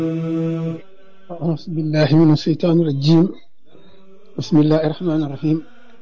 أعوذ بالله من الشيطان الرجيم. بسم الله الرحمن الرحيم.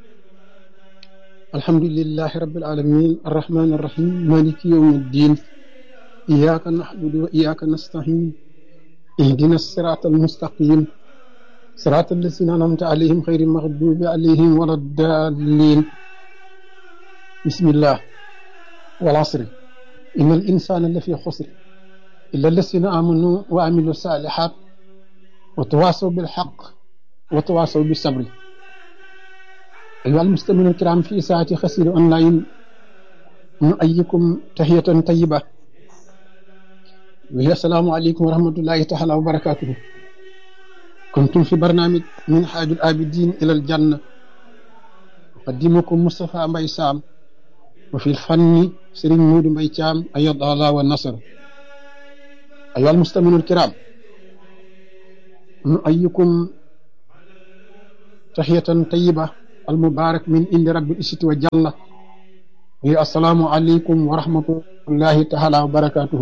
الحمد لله رب العالمين الرحمن الرحيم مالك يوم الدين. إياك نعبد وإياك نستعين. اهدنا الصراط المستقيم صراط الذين أنعمت عليهم غير المغضوب عليهم ولا الضالين. بسم الله والعصر إن الإنسان لفي خسر إلا الذين آمنوا وعملوا الصالحات وتواصوا بالحق وتواصوا بالصبر. أيها المستمعون الكرام في ساعة خسير أونلاين نؤيكم تحية طيبة وهي السلام عليكم ورحمة الله تعالى وبركاته. كنتم في برنامج من حاج الآبدين إلى الجنة، أقدمكم مصطفى مباي سام، وفي الفن سرين مود مباي تام أيض الله والنصر. أيها المستمعون الكرام نؤيكم تحية طيبة المبارك من عند رب العزة وجل، وهي السلام عليكم ورحمة الله تعالى وبركاته.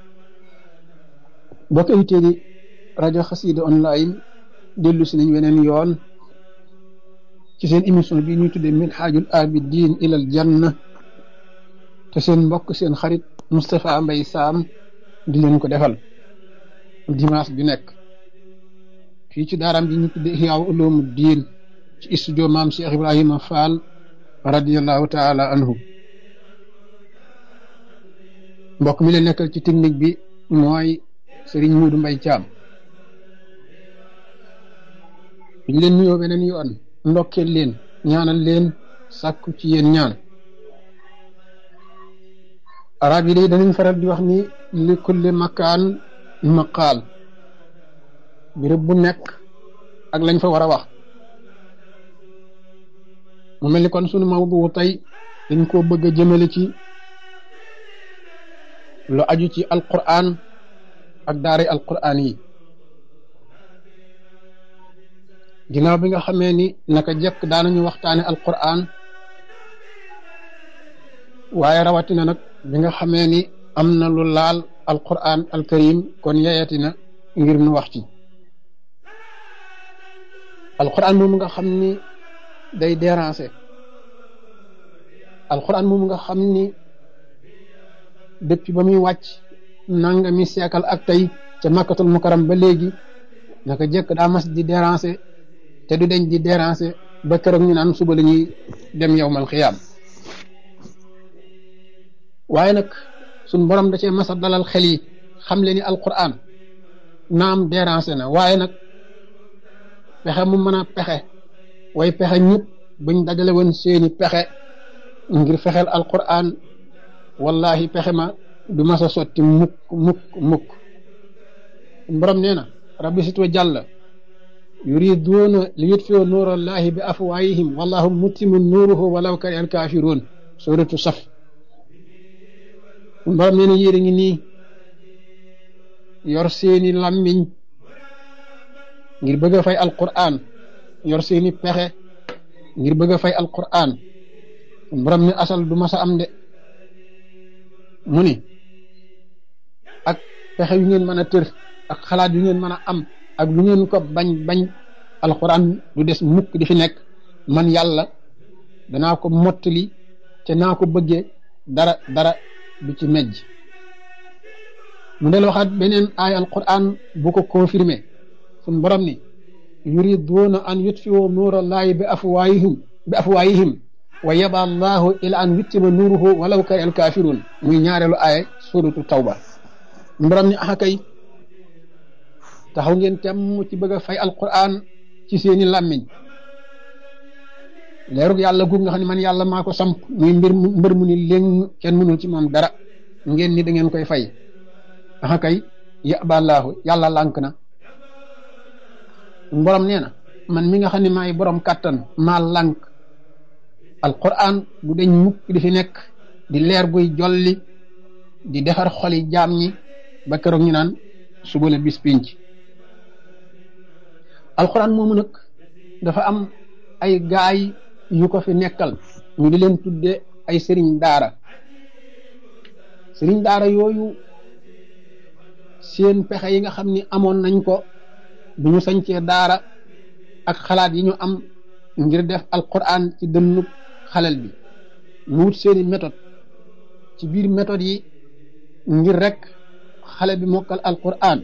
bokk yi rajo Xassida online dellu si nañ weneen yoon ci seen émission bi ñuy tuddee min haajul abidin ilal janna, te seen mbokk seen xarit Moustapha Mbaye Sam di leen ko defal dimanche bi nekk fii ci daaram bi ñu tuddee Ihya Ulumuddin ci studio maam Cheikh Ibrahima Fall radiyallahu taala anhu. mbokk mi leen nekkal ci technique bi mooy Serigne Modou Mbaye Thiam. ñu leen nuyoo beneen yoon ndokkeel leen ñaanal leen sàkku ci yéen ñaan. arab yi day danañ faral di wax ni li kulli makaan maqaal, béréb bu nekk ak lañ fa war a wax. mu mel ni kon sunu mawdu tey dañ koo bëgg a jëmale ci lu aju ci alquran ak daara alquran yi. ginnaaw bi nga xamee ni naka jekk daanañu waxtaane alquran, waaye rawatina nag bi nga xamee ni am na lu laal alquran alkarim, kon yeyatina ngir nu wax ci alquran moomu nga xam ni day déranger, alquran moomu nga xam ni depuis ba muy wàcc nangami siècle ak tey ca makkatul mukarram ba léegi naka jekk daa mas di déranger te du deñ di déranger ba keroog ñu naan suba la ñuy dem yawmal xiyaam. waaye nag suñ borom da cee mas a dalal xel yi xam le ni alquran naam déranger na, waaye nag pexe mu mën a pexe way pexe ñëpp buñ dajale woon seeni pexe ngir fexeel alquran, wallahi pexe ma du mas a sotti mukk mukk mukk. borom nee na rabbi sit wa jàll yuriduuna li yutfiu nuurallahi bi afwaayihim wallahu mutimmu nuuruhu walaw kariha alkaafiruun, suratu saf. borom nee na yéen a ngi nii yor seeni làmmiñ ngir bëgg a fay alquran, yor seeni pexe ngir bëgg a fay alquran. borom ne asal du mas a am de. mu ni ak pexe yu ngeen mën a tër ak xalaat yu ngeen mën a am ak lu ngeen ko bañ bañ, alquran du des mukk di fi nekk. man yàlla danaa ko mottali te naa ko bëggee dara du ci mejj. mu del waxaat beneen aay alquran bu ko confirmé, suñ borom ni yuriduuna an yutfiu nuurallahi bi afwaayihim wa yaba allahu ila an yuttima nuuruhu walaw kari al kaafiruun, muy ñaareelu aaya suratu tawba. borom ni axa kay taxaw ngeen temm ci bëgg a fay alquran ci seeni làmmiñ. leerug yàlla guug nga xam ne man yàlla maa ko samp muy mbër mu ni léng kenn mënul ci moom dara, ngeen ni da ngeen koy fay. axa kay yaba allahu, yàlla lànk na. borom nee na man mi nga xam ne maay borom kàttan maa lànk. alquran du deñ mukk di fi nekk di leer guy jolli di defar xoli jaam ñi ba keroog ñu naan suba la bis pinc. alquran moomu nag dafa am ay gaay yu ko fi nekkal, ñu di leen tudde ay sëriñ daara. sëriñ daara yooyu seen pexe yi nga xam ni amoon nañ ko bu ñu sañcee daara ak xalaat yi ñu am ngir def alquran ci dënnu xalel bi mu wut seeni méthode ci biir méthode yi ngir rek xale bi mokkal alquran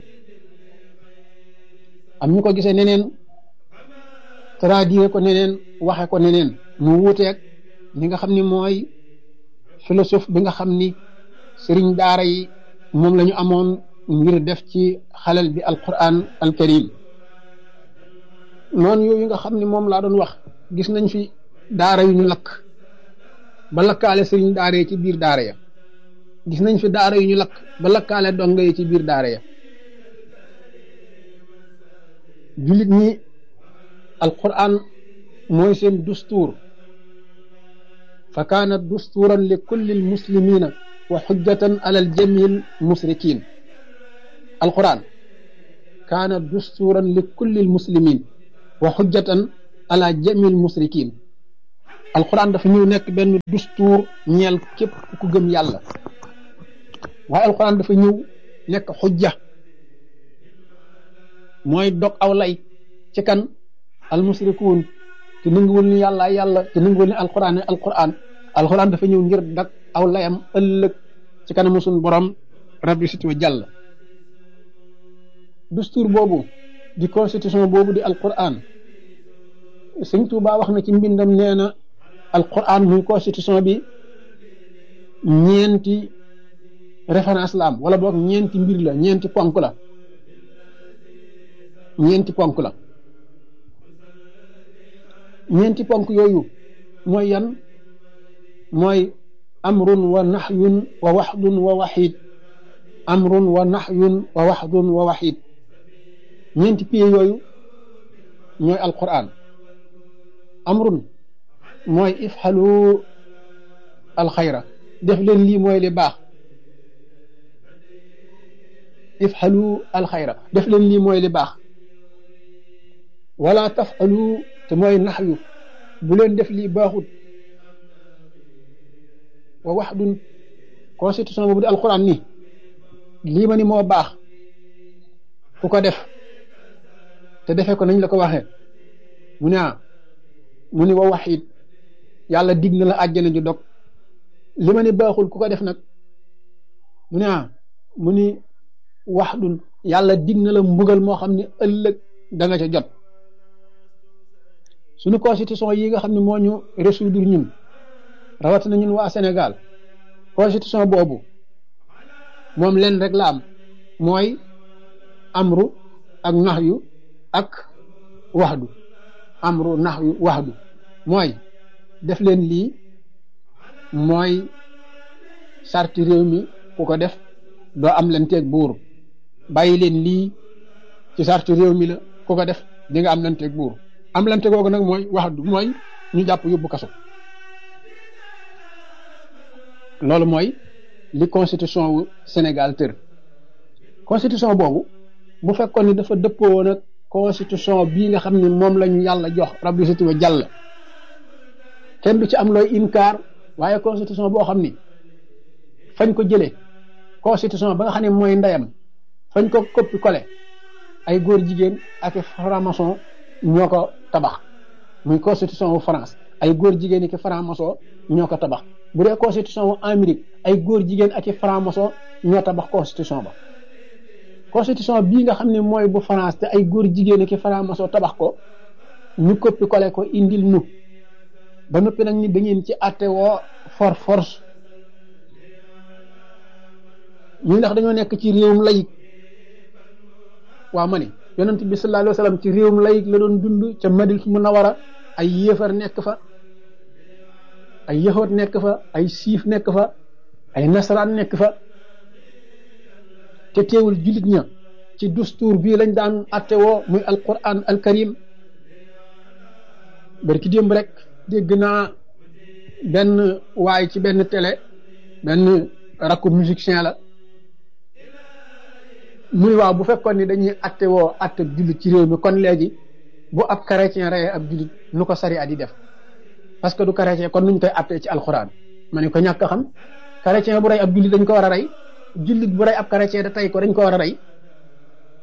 am ñu ko gisee neneen traduire ko neneen waxe ko neneen mu wuuteeg li nga xam ni mooy philosophe bi nga xam ni sëriñ daara yi moom la ñu amoon ngir def ci xalel bi alquran alkarim noonu yooyu nga xam ni moom laa doon wax gis nañ fi daara yu ñu lakk ba lakkaale sëriñ daara yi ci biir daara ya gis nañ fi daara yu ñu lakk ba lakkaale donga yi ci biir daara ya jullit ñi alquran mooy seen dustuur fa kaana dustuuran li kulli almuslimina wa xujjatan ala aljami almusrikin alquran kaana dustuuran li kulli almuslimin wa xujjatan ala jami almusrikin alquran dafa ñëw nekk benn dustuur ñeel képp ku gëm yàlla waaye alquran dafa ñëw nekk xujja mooy dog aw lay ci kan almusrikuun te nanguwul ni yàlla yàlla te nanguwul ni alquran alquran dafa ñëw ngir dag aw layam ëllëg ci kanamu suñu borom rabbi sit wa jàll dustuur boobu di constitution boobu di alquran sëñ Tuubaa wax na ci mbindam nee na alquran muy constitution bi ñeenti référence la am wala boog ñeenti mbir la ñeenti ponk la ñeenti ponk yooyu mooy yan mooy amrun wa nahyun wa waxdun wa waxid amrun wa nahyun wa waxdun wa waxid ñeenti pieds yooyu ñooy alquran amrun mooy ifxalu alxayra def leen lii mooy li baax ifxalu alxayra def leen lii mooy li baax wala tafxalu te mooy naxyu bu leen def lii baaxut wa waxdun constitution boobu di alquran ni lii ma ni moo baax ku ko def te defee ko nañ la ko waxee mu ne mu ni wa waxit yàlla dig na la àjjana ju dog li ma ni baaxul ku ko def nag mu ne mu ni waxdun yàlla dig na la mbugal moo xam ne ëllëg da nga ca jot suñu constitution yi nga xam ne moo ñu résoudre ñun rawatina ñun waa Sénégal constitution boobu moom leen rek la am mooy amru ak naxyu ak waxdu amru naxyu waxdu mooy def leen lii mooy sarti réew mi ku ko def doo am leen teeg buur bàyyi leen lii ci sarti réew mi la ku ko def di nga am leen teeg buur am lante googu nag mooy waxdu mooy ñu jàpp yóbbu kaso loolu mooy li constitution wu Sénégal tër constitution boobu bu fekkoon ni dafa dëppoo woon ak constitution bii nga xam ne moom la ñu yàlla jox rabbi siti wa jàll kenn du ci am looy inkaar waaye constitution boo xam ni fañ ko jëlee constitution ba nga xam ne mooy ndeyam fañ ko coppi collé ay góor jigéen ak franc-maçon ñoo ko tabax muy constitution wu France ay góor jigéen ak franc-maçon ñoo ko tabax bu dee constitution wu Amérique ay góor jigéen ak franc-maçon ñoo tabax constitution ba constitution bii nga xam ne mooy bu France te ay góor jigéen ak franc-maçon tabax ko ñu coppi collé ko indil nu ba noppi nag ni da ngeen ci àtte woo force ñu ndax dañoo nekk ci réewum layik waaw ma ni yonent bi sallallahu alayhi wa sallam ci réewum layik la doon dund ca Madina Munawara ay yéefar nekk fa ay yahood nekk fa ay siif nekk fa ay nasaraan nekk fa te teewul jullit ña ci dustuur bii lañ daan atte woo muy alquran alkarim barki démb rek dégg naa benn waay ci benn télé benn rakku musicien la muy waaw bu fekkoon ni dañuy atte woo atte jullit ci réew mi kon léegi bu ab chrétien reyee ab jullit nu ko sari at yi def parce que du chrétien kon nuñ koy attee ci alxuraan ma ne ko ñàkk a xam chrétien bu rey ab jullit dañ ko war a rey jullit bu rey ab chrétien da tey ko dañ ko war a rey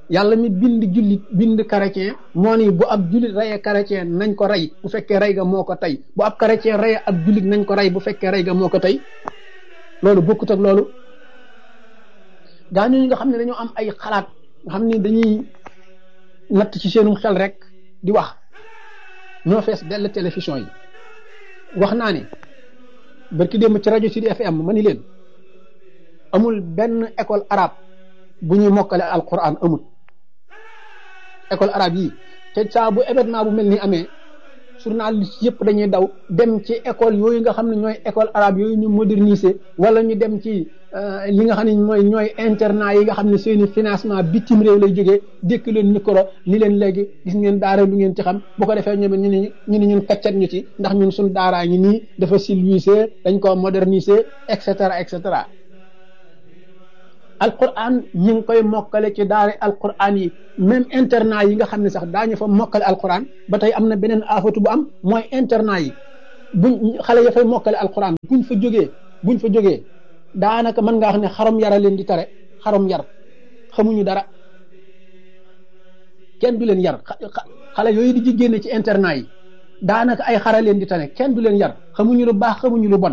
yàlla mi bind jullit bind chrétien moo ni bu ab jullit reyee chrétien nañ ko rey bu fekkee rey ga moo ko tey bu ab chrétien reyee ab jullit nañ ko rey bu fekkee rey ga moo ko tey loolu bokkut ak loolu gaañu nga xam ne dañoo am ay xalaat nga xam ne dañuy natt ci seenum xel rek di wax ñoo fees dell télévision yi wax naa ne barki démb ci rajo Sud FM ma ni leen amul benn école arabe bu ñuy mokkale alquran amul école arabe yi te saa bu événement bu mel ni amee journaliste yëpp dañuy daw dem ci école yooyu nga xam ne ñooy école arabe yooyu ñu moderniser wala ñu dem ci li nga xam ne ñooy internat yi nga xam ne seeni financement bitim réew lay jógee dékk leen micro ni leen léegi gis ngeen daara lu ngeen ci xam bu ko defee ñoom ñu ne ñun kaccat ñu ci ndax ñun suñ daaraa ngi nii dafa civilisé dañ ko moderniser et cetera et cetera alquran ñi ngi koy mokkale ci daara alquran yi même internat yi nga xam ne sax daañu fa mokkale alquran ba tey am na beneen afatu bu am mooy internat yi buñ xale ya fay mokkale alquran buñ fa jógee daanaka mën ngaa xam ne xarom yara leen di tare xarom yar xamuñu dara kenn du leen yar xale yooyu di génne ci internat yi daanaka ay xara leen di tane kenn du leen yar xamuñu lu baax xamuñu lu bon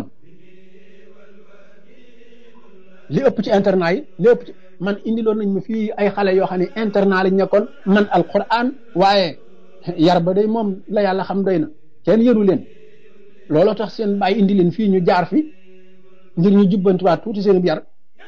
li ëpp ci internat yi li ëpp ci man indiloon nañ ma fii ay xale yoo xam ne internat lañ nekkoon man alquran waaye yar ba day moom la yàlla xam doy na kenn yëru leen looloo tax seen bàyyi indi leen fii ñu jaar fi ngir ñu jubbantiwaat tuuti seen yar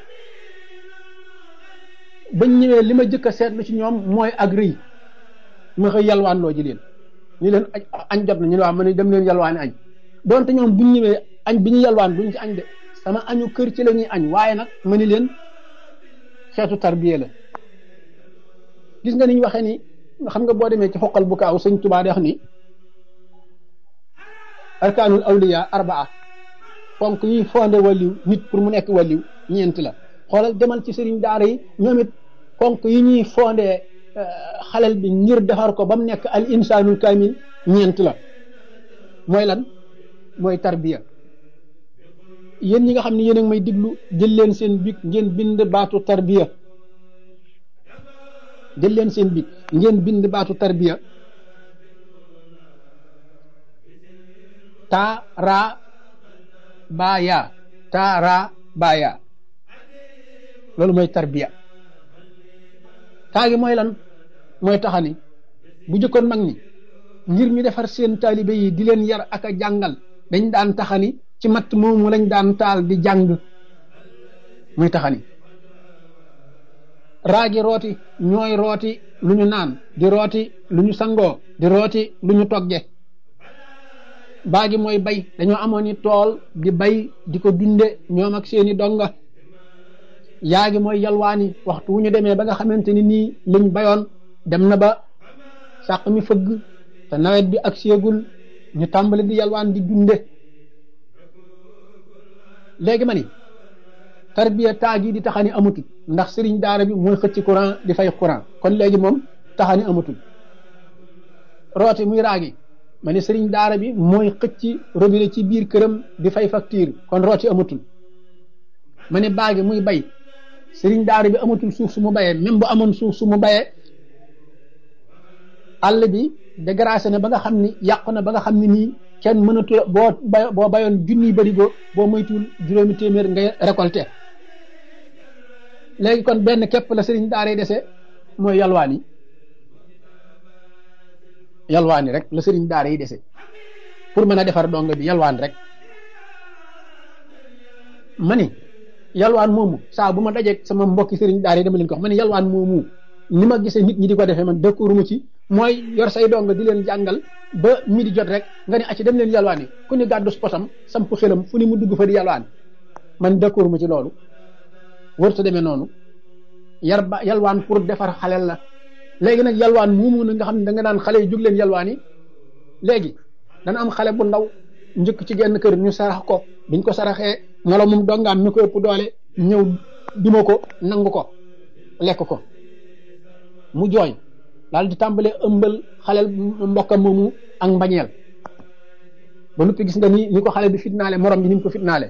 bañ ñëwee li ma jëkk a seetlu ci ñoom mooy ak rëy ma xëy yalwaan loo ji leen ñu leen añ jot na ñu ne waaw ma ne dem leen yalwaani añ donte ñoom buñ ñëwee añ bi ñu yalwaan duñ ci añ de sama añu kër ci la ñuy añ waaye nag ma ni leen xeetu tarbiya la gis nga ni ñu waxee ni xam nga boo demee ci xoqal bu kaaw sëñ Tuubaa di wax ni arkaanul awliya arbaa fonk yi fondé waliw nit pour mu nekk waliw ñeent la xoolal demal ci sëriñ daara yi ñoom it fonk yi ñuy fondé xalel bi ngir defar ko ba mu nekk al insaanul kaamil ñeent la mooy lan mooy tarbiya yéen ñi nga xam ne yéen a ngi may diglu jël leen seen bic ngeen bind baatu tarbiya jël leen seen bic ngeen bind baatu tarbiya taara baaya loolu mooy tarbiya taa gi mooy lan mooy taxani bu jëkkoon mag ñi ngir ñu defar seen taalibe yi di leen yar ak a jàngal dañ daan taxani ci matt moomu lañ daan taal di jàng muy taxani raagi rooti ñooy rooti lu ñu naan di rooti lu ñu sangoo di rooti lu ñu togge baagi mooy bay dañoo amoon ni tool di bay di ko dunde ñoom ak seeni donga yaa gi mooy yalwaani waxtu wu ñu demee ba nga xamante ni nii liñ bayoon dem na ba sàq mi fëgg te nawet bi ak seegul ñu tàmbali di yalwaan di dunde léegi ma ni tarbiya taagi di taxani amatul ndax sëriñ daara bi mooy xëcc courant di fay courant kon léegi moom taxani amatul rooti muy raagi ma ni sëriñ daara bi mooy xëcc robinet ci biir këram di fay facture kon rooti amatul ma ni baagi muy bay sëriñ daara bi amatul suuf su mu bayee même bu amoon suuf su mu bayee àll bi dégracé na ba nga xam ni yàqu na ba nga xam ni nii kenn mënatu boo bayoon junniy barigo boo moytuwul juróomi téeméer ngay récolté léegi kon benn képp la sëriñ daara yi dese mooy yalwaani rek la sëriñ daara yi dese pour mën a defar donga bi yalwaan rek ma ni yalwaan moomu saa bu ma dajeeg sama mbokki sëriñ daara yi dama leen ko wax ma ni yalwaan moomu ni ma gisee nit ñi di ko defee man d'accord mu ci mooy yor say donga di leen jàngal ba midi jot rek nga ne acci dem leen yalwaani ku ni gàddu potam samp xelam fu ni mu dugg fa di yalwaan man d'accord mu ci loolu warut a demee noonu yalwaan pour defar xalel la léegi nag yalwaan moomu na nga xam ne da nga naan xale yi jóg leen yalwaani léegi dana am xale bu ndaw njëkk ci genn kër ñu sarax ko biñ ko saraxee ngelaw moom dongaam mi ko ëpp doole ñëw duma ko nangu ko lekk ko mu jooy daal di tàmbalee ëmbal xaleel mbokkam moomu ak mbañeel ba noppi gis nga ni ko xale bi fitnaale morom ji ni mu ko fitnaale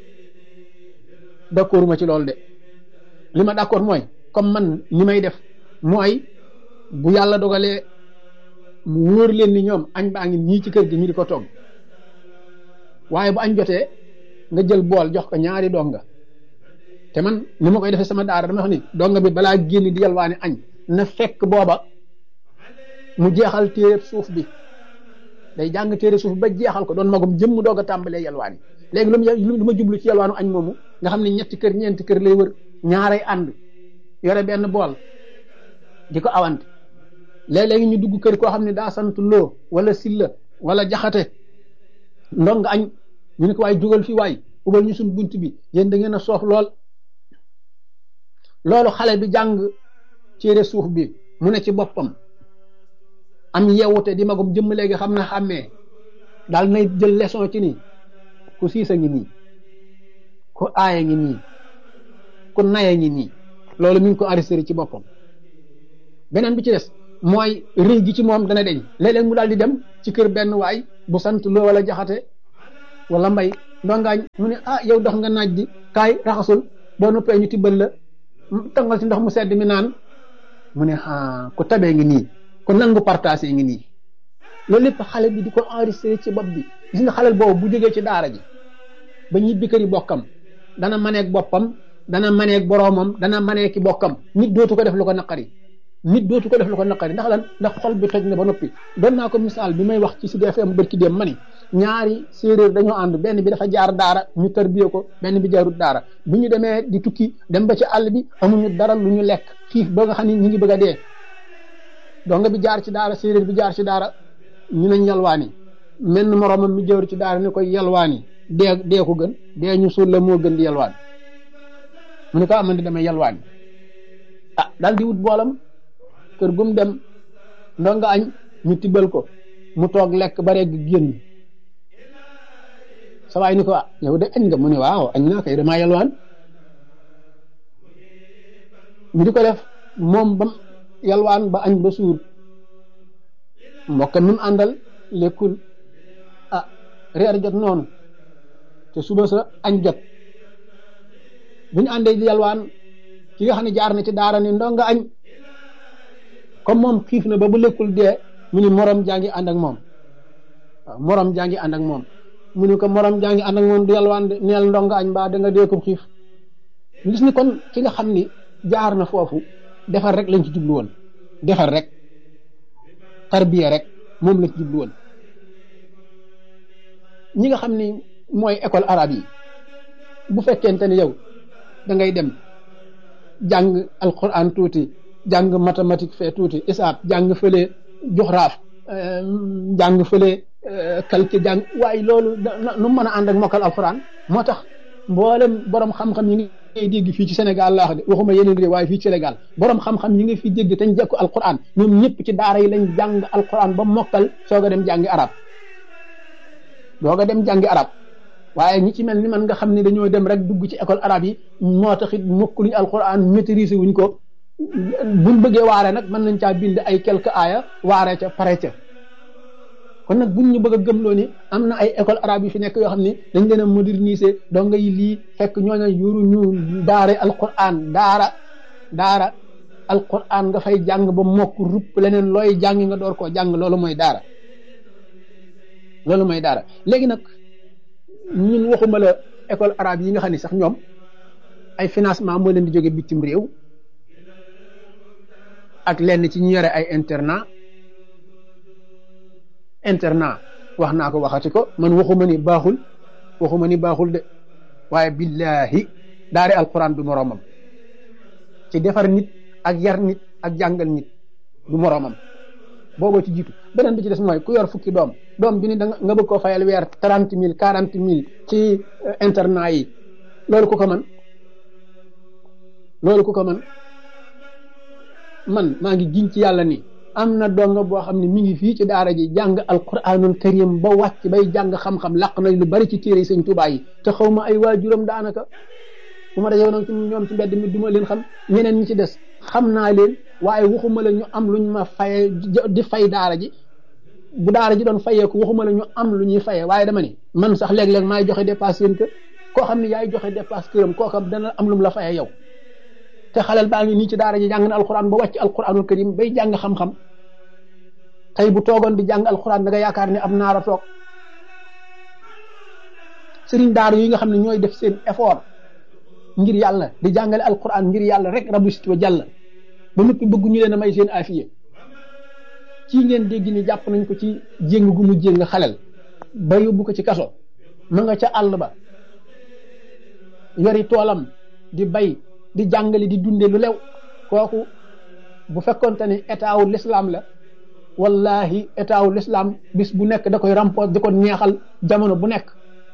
d'accord ma ci loolu de li ma d'accord mooy comme man ni may def mooy bu yàlla dogalee mu wóor leen ni ñoom añ baa ngi nii ci kër gi ñu di ko togg waaye bu añ jotee nga jël bool jox ko ñaari donga te man ni ma koy defee sama daara dama wax ni donga bi balaa génn di yalwaani añ na fekk booba mu jeexal téere suuf bi day jàng téere suuf ba jeexal ko doon magum jëm mu doog a tàmbalee yalwaani léegi lu ma jublu ci yalwaanu añ moomu nga xam ne ñetti kër ñeenti kër lay wër ñaaray ànd yore benn bool di ko awante léeg-léegi ñu dugg kër koo xam ne daa sant loo wala silla wala jaxate ndong añ ñu ne ko waay jógal fi waay ubal ñu suñ bunt bi yéen da ngeen a soof loolu xale bi jàng téere suuf bi mu ne ci boppam am yeewute di magum jëmm léegi xam na xàmmee daal nay jël leçon ci nii ku siisa ngi nii ku aaya ngi nii ku naya ngi nii loolu mi ngi ko enregistré ci boppam beneen bi ci des mooy rëy gi ci moom dana deñ léeg-léeg mu daal di dem ci kër benn waay bu sant loo wala jaxate wala mbay ndongaañ mu ne yow dox nga naaj di kaay raxasul boo noppee ñu tibbal la tangal ci ndox mu sedd mi naan mu ne ku tabee ngi nii ku nangu partagé ngi nii loolu lépp xale bi di ko enregistré ci bopp bi gis nga xalel boobu bu jógee ci daara ji ba ñibbi kër yi bokkam dana maneeg boppam dana maneeg boroomam dana maneeg ki bokkam nit dootu ko def lu ko naqari ndax lan ndax xol bi xëj na ba noppi doon naa ko misaal bi may wax ci Sud FM bërki dem ma ni ñaari séeréer dañoo ànd benn bi dafa jaar daara ñu tarbiye ko benn bi jaarut daara bu ñu demee di tukki dem ba ci àll bi amuñu dara lu ñu lekk xiif ba nga xam ne ñu ngi bëgg a dee donga bi jaar ci daara séeréer bi jaar ci daara ñu nañ yalwaani menn moroomam mi jawru ci daara ne koy yalwaani dee ko gën dee ñu suul la moo gën di yalwaan mu ne ko amandi damay yalwaani daal di wut boolam kër gum dem ndonga añ ñu tibbal ko mu toog lekk ba regg génn sa waay ni ko yow de añ nga mu ne waaw añ naa koy damaa yalwaan ñu di ko def moom bam yalwaan ba añ ba suur mbokkam mi mu àndal lekkul reer jot noonu te suba sa añ jot bu ñu àndee di yalwaan ki nga xam ne jaar na ci daara ni ndonga añ comme moom xiif na ba bu lekkul dee mu ni morom jaa ngi ànd ak moom waaw morom jaa ngi ànd ak moom mu ni ko morom jaa ngi ànd ak moom du yalwaan de neel ndonga añ mbaa da nga dee ko xiif gis ni kon ki nga xam ni jaar na foofu defar rek lañ ci jublu woon defar rek tarbiya rek moom lañ ci jublu woon ñi nga xam ni mooy école arabe yi bu fekkente ne yow da ngay dem jàng alquran tuuti jàng mathématique fee tuuti isaab jàng fële joxraaf jàng fële calcul jàng waaye loolu nu mën a ànd ak mokkal alquran moo tax mboolem borom xam-xam yi ngay dégg fii ci Sénégal laa wax de waxuma yeneen réew waaye fii ci Sénégal borom xam-xam yi nga fi dégg te ñu jekku alquran ñoom ñëpp ci daara yi lañ jàng alquran ba mokkal soog a dem jàngi arab waaye ñi ci mel ni man nga xam ne dañoo dem rek dugg ci école arabe yi moo taxit mokkuluñ alquran maîtriser wuñ ko buñ bëggee waare nag mën nañ caa bind ay quelques aaya waare ca pare ca kon nag buñ ñu bëgg a gëmloo ni am na ay école arabe yi fi nekk yoo xam ne dañ leen a moderniser donga yi lii fekk ñooñu yuru ñu daara alquran daara alquran nga fay jàng ba mokk rupp leneen looy jàng nga door koo jàng loolu mooy daara léegi nag ñun waxuma la école arabe yi nga xam ne sax ñoom ay financement moo leen di jóge bitim réew ak lenn ci ñu yore ay internat wax naa ko waxati ko man waxuma ni baaxul de waaye billahi daare alquran du moroomam ci defar nit ak yar nit ak jàngal nit du moroomam booboo ci jiitu beneen bi ci des mooy ku yor fukki doom bi ni da nga bëgg koo fayal weer 30,000 40,000 ci internat yi loolu ku ko man man maa ngi giñ ci yàlla ni am na donga boo xam ne mi ngi fii ci daara ji jàng alquranul karim ba wàcc bay jàng xam-xam laq na lu bari ci téere yi sëñ Tuubaa yi te xaw ma ay waajuram daanaka bu ma dajee nag ci ñoom ci mbedd mi duma leen xam ñeneen ñi ci des xam naa leen waaye waxuma la ñu am luñ ma faye di fay daara ji bu daara ji doon fayee ko waxuma la ñu am lu ñuy fayee waaye dama ni man sax léeg-léeg maay joxe dépasse seen kër koo xam ne yaay joxe dépasse këram kooka dana am lu mu la fayee yow te xalal baa ngi nii ci daara ji jàng na alquran ba wàcc alquranul karim bay jàng xam-xam tey bu toogoon di jàng alquran da nga yaakaar ne am naara toog sëriñ daara yi nga xam ne ñooy def seen effort ngir yàlla di jàngale alquran ngir yàlla rek rabbi sit wa jàll ba noppi bëgg ñu leen a may seen afiye kii ngeen dégg ni jàpp nañ ko ci jéng gu mu jéng xalal ba yóbbu ko ci kaso ma nga ca àll ba yori toolam di bay di jàngale di dunde lu lew kooku bu fekkonte ne état wu l'islam la wallahi état wu l'islam bis bu nekk da koy remporter di ko neexal jamono bu nekk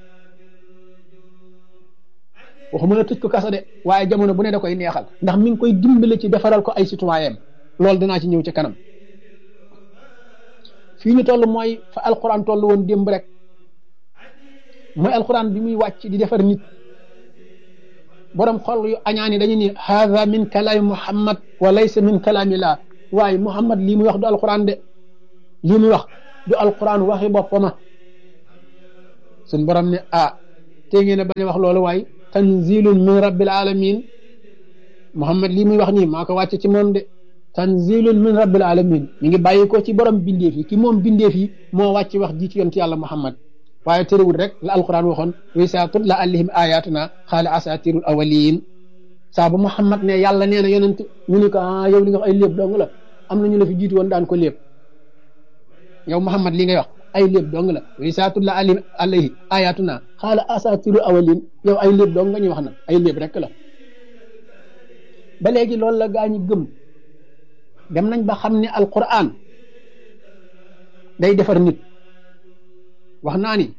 waxuma la tëj ko kaso de waaye jamono bu ne da koy neexal ndax mi ngi koy dimbale ci defaral ko ay citoyen loolu dinaa ci ñëw ci kanam fii ñu toll mooy fa alquran toll woon démb rek mooy alquran bi muy wàcc di defar nit borom xol yu añaani dañu ni haada min kalaami muhammad wa laysa min kalaamillah waaye muhammad lii muy wax du alquran de lii muy wax du alquran waxi boppama suñ borom ne te ngeen a bañ a wax loolu waaye tanzilun min rabbil alamin muhammad lii muy wax nii maa ko wàcce ci moom de tanzilun min rabbil alamin mi ngi bàyyi ko ci borom bindeef yi ki moom bindeef yi moo wàcc wax ji ci yonent yàlla muhammad waaye terewul rek la alquran waxoon wa izaa tutla alayhim ayatuna qaala asatirul awwalin saa bu muhammad ne yàlla nee na yonent ñu ni ko yow li nga wax ay léeb dong la am na ñu la fi jiitu woon daan ko léeb yow muhammad li ngay wax ay léeb dong la wa izaa tutla alayhi ayatuna qaala asatirul awwalin yow ay léeb dong nga ñuy wax nag ay léeb rek la ba léegi loolu la gaa ñi gëm dem nañ ba xam ne alquran day defar nit wax naa ni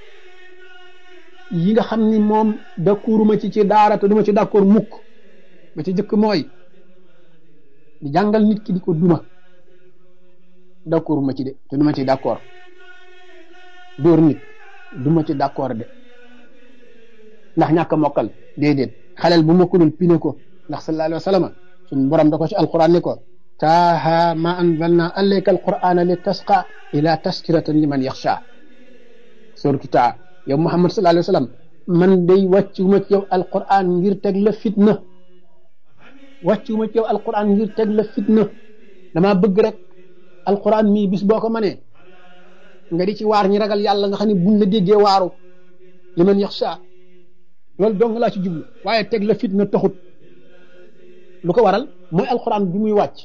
yi nga xam ni moom d'accorduma ci daara te duma ci d'accord mukk ba ci jëkk mooy di jàngal nit ki di ko duma d'accorduma ci de te duma ci d'accord dóor nit duma ci d'accord de ndax ñàkk a mokkal déedéet xaleel bu mokkulul pine ko ndax sallallahu alayhi wa sallam suñ borom da ko ci alquran ni ko taaha ma anzalna alayka alqur'ana li tasqa ila taskiratan liman yaxsha suratu taa yow muhammad sallallahu alayhi wa sallam man day wàccuma ci yow alquran ngir teg la fitna wàccuma ci yow alquran ngir teg la fitna dama bëgg rek alquran mii bis boo ko mënee nga di ci waar ñi ragal yàlla nga xam ne buñ la déggee waaru liman yaxsha loolu dong laa ci jublu waaye teg la fitna taxut lu ko waral mooy alquran bi muy wàcc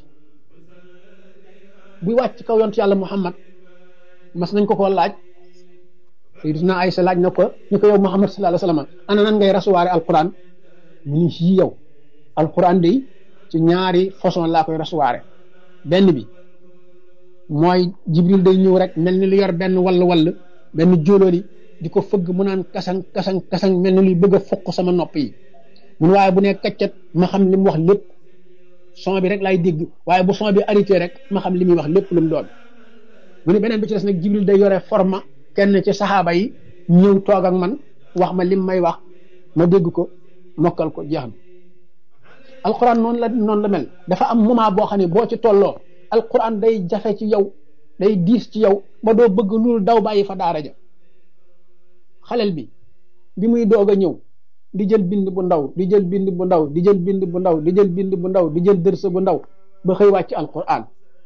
buy wàcc kaw yontu yàlla muhammad mas nañ ko koo laaj Sayyidina Aysa laaj na ko ñu ko yow muhammad sallallahu alayhi wa sallam ana nan ngay rasuwaare alquran mu ni yii yow alquran day ci ñaari façon laa koy rasuwaare benn bi mooy jibril day ñëw rek mel ni lu yor benn wall benn jóolóoli di ko fëgg mu naan kasang mel ni luy bëgg a fokk sama nopp yi mun waaye bu ne kaccat ma xam li mu wax lépp son bi rek laay dégg waaye bu son bi arrêté rek ma xam li muy wax lépp lu mu doon mu ne beneen bi ci des nag jibril day yore forma kenn ci saxaaba yi ñëw toog ak man wax ma lim may wax ma dégg ko mokkal ko jeex na alquran noonu la mel dafa am moment boo xam ne boo ci tolloo alquran day jafe ci yow day diis ci yow ba doo bëgg loolu daw bàyyi fa daara ja xalel bi muy doog a ñëw di jël bind bu ndaw di jël bind bu ndaw di jël bind bu ndaw di jël bind bu ndaw di jël dërsa bu ndaw ba xëy wàcc alquran